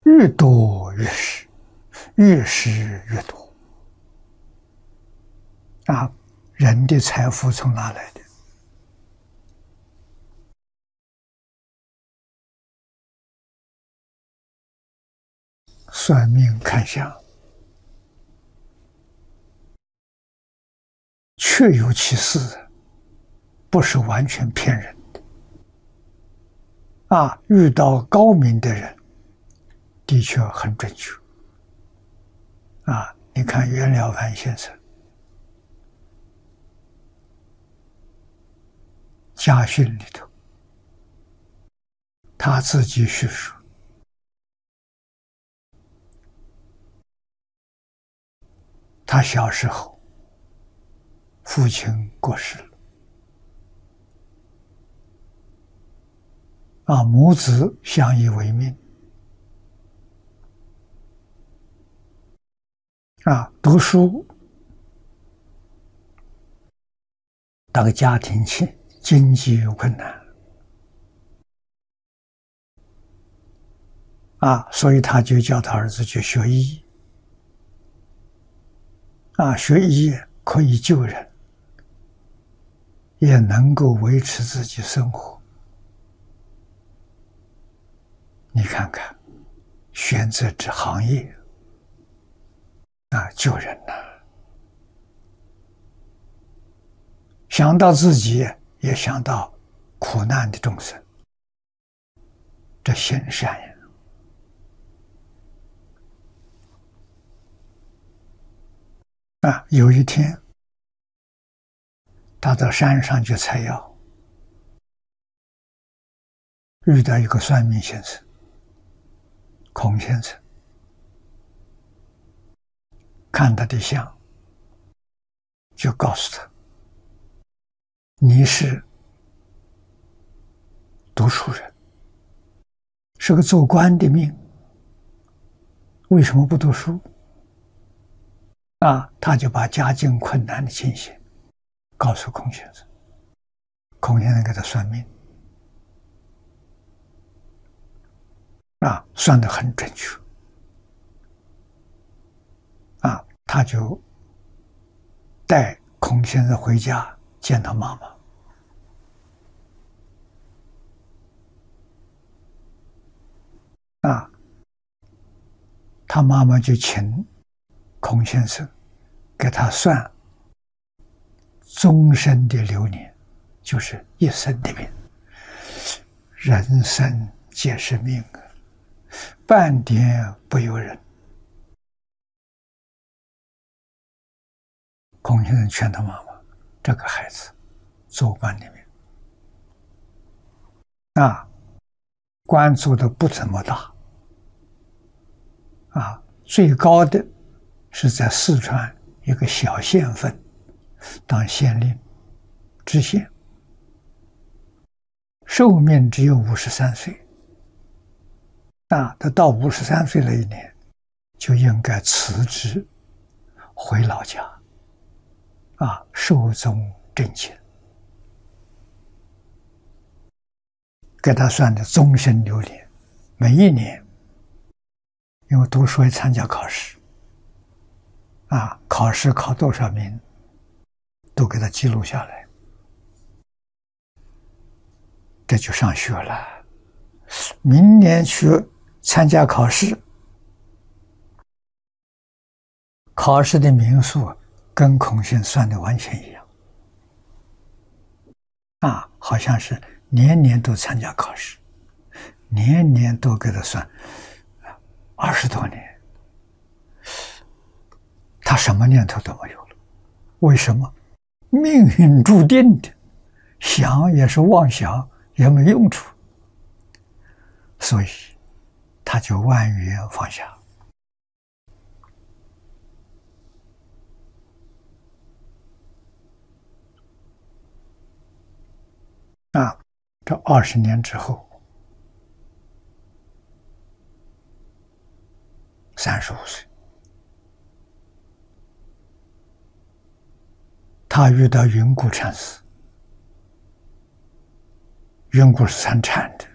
越多越是，越是越多。啊，人的财富从哪来的？算命看相，确有其事，不是完全骗人的。啊，遇到高明的人，的确很准确。啊，你看袁了凡先生家训里头，他自己叙述，他小时候父亲过世了，啊，母子相依为命，啊，读书，那个家庭经济有困难，啊，所以他就叫他儿子去学医，啊，学医可以救人，也能够维持自己生活。你看看，选择这行业，啊，救人呐，想到自己，也想到苦难的众生，这心善呀。啊，有一天，他到山上去采药，遇到一个算命先生，孔先生，看他的相，就告诉他：“你是读书人，是个做官的命，为什么不读书？”啊，他就把家境困难的情形告诉孔先生，孔先生给他算命，啊，算得很准确，啊，他就带孔先生回家见他妈妈，啊，他妈妈就请孔先生给他算终身的流年，就是一生的命。人生皆是命啊，半点不由人。孔先生劝他妈妈，这个孩子做官的命，啊，官做的不怎么大，啊，最高的是在四川一个小县份当县令、知县，寿命只有53岁。啊，他到53岁那一年，就应该辞职回老家，啊，寿终正寝。给他算的终身流年，每一年，因为读书会参加考试，啊，考试考多少名，都给他记录下来，这就上学了。明年去参加考试，考试的名数跟孔先生算的完全一样，啊，好像是年年都参加考试，年年都给他算20多年，他什么念头都没有了。为什么？命运注定的，想也是妄想，也没用处，所以他就万缘放下。啊，这20年之后，35岁，他遇到云谷禅师。云谷是参禅的，